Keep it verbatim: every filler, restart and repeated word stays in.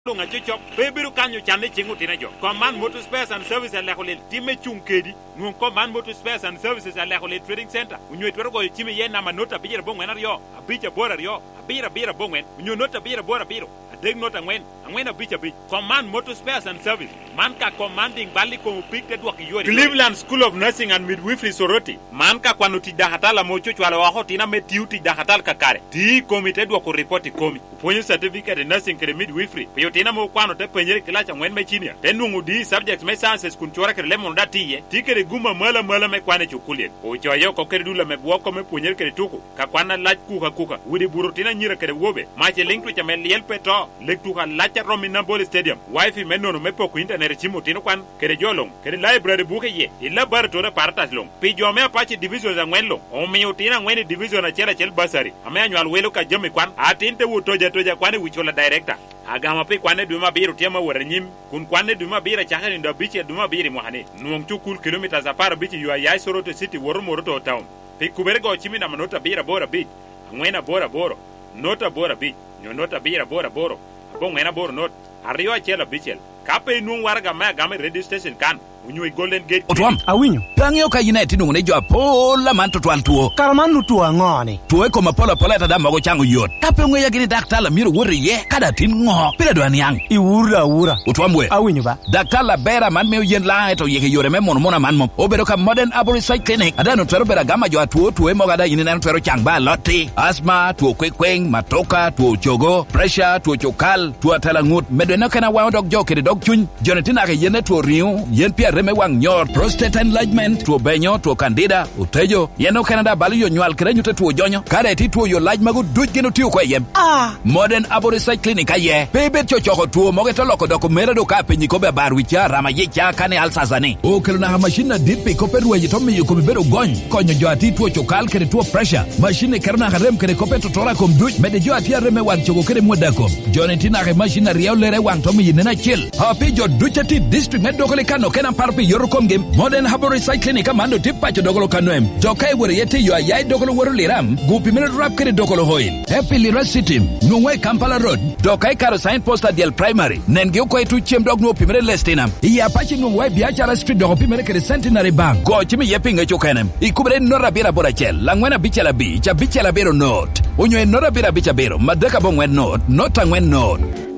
Lunga chichok bebiru kanyo chane chingu tinajo command motor spares and services alekole time chungkedi nun command motor spares and services alekole trading center unyo twero go chime ye na manota bijera bongwen ariyo abicha bora ariyo abira bira bongwen unyo nota bira bora biro adeg nota ngwen angwen abicha bi command motor spares and service manka commanding bali ko pikte dwak yori Cleveland School of Nursing and Midwifery Soroti manka kwa nuti dahatala mocho chwala wa hotina metiuti dahatal kakare ti komite dwak report komi ponyo certificate nursing kre midwifery tina mo kwano te penjere kilacha ngwen me chinia tenungu di subjects me sciences kun chora kere lemon datiye tikere guma mala mala me kwane chukulien o choyo ko kere dula me bwoko me ponjere kere tuku ka kwana lach kuka kuka wudi burutina nyira kere wobe mache link to chame liel peto lek tuka lacha romina ball stadium wifi me nono me poko internet chimo tino kwan kere jolong kere library buke ye illa bar to da partas long pi jo me apache division za ngwen long o me utina ngwen division na chela chel basari ame anywal welo ka jami kwan atinte wutoja toja kwane wichola director agama pe kwane duma biru tiama waranyim kun kwane duma bira chakani ndo biche duma biri mohane nuong tukul kilometers apara biche yu ayai Soroto city woru moroto town pe kubergo chimi na manota bira bora bit ngwena bora boro nota bora bit nyo nota bira bora boro abo ngwena boro not ariyo chela bichel kape nuong warga ma game radio station kan unyo golden gate otwam awinyo pangyo ka yineti nungu ne jo apola man to twal tuo karamanu tuo ngoni tuo ko mapola pola ta dama go chango yot kape ngwe yagini daktala miro wore ye kada tin ngo pila do anyang iwura wura otwam we awinyo ba daktala bera man me yen la to yeke yore me mon mona man mo obero ka modern aboricide clinic adano twero bera gama jo tuo tuo mo gada yini nan twero chang ba loti asma tuo kwekweng matoka tuo chogo pressure tuo chokal tuo talangut medena kana wa dog jo kede dog chun jonetina ke yene tuo riu yen pia reme wang nyor prostate enlargement tuo benyo tuo candida utejo yeno Canada bali yo nywal krenyu te tuo jonyo kare ti tuo yo laj magu duj geno tiyo kwa yem ah modern aboricide clinic aye bebe cho choko tuo moge to loko doko mere do ka penyi ko be barwi cha rama ye cha kane alsazani o kelna ha machine dipi ko perwe yi to mi ko be bedo gony konyo jo ati tuo chokal kere tuo pressure machine kerna harem kere ko peto tora kom duj mede jo ati reme wang choko kere modako jonetina ke machine riaw lere wang to mi nena chill ha pi jo duchati district medo ko le kano kena parpi yorokom game modern aboricide clinic amando tipacho dogolo kanoem jokai wore yete yo ayai dogolo woro liram gupi mene rap kere dogolo hoil happy lirasitim nungwe Kampala road dokai karo sign posta dial primary nenge ko etu chem dog no pimere lestinam iya pachi nungwe biachara street dogo pimere kere centenary bank go chimi yepinga chokenem ikubre nora bira borachel langwena bichela bi cha bichela bero note onyo nora bira bicha bero madaka bongwen note nota ngwen note